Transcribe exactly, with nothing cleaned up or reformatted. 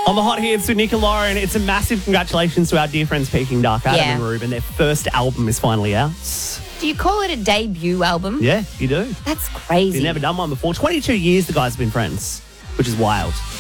On the Hot Hits with Nick and Lauren, it's a massive congratulations to our dear friends Peking Duck, Adam Yeah. and Ruben. Their first album is finally out. Do you call it a debut album? Yeah, you do. That's crazy. You've never done one before. twenty-two years the guys have been friends, which is wild.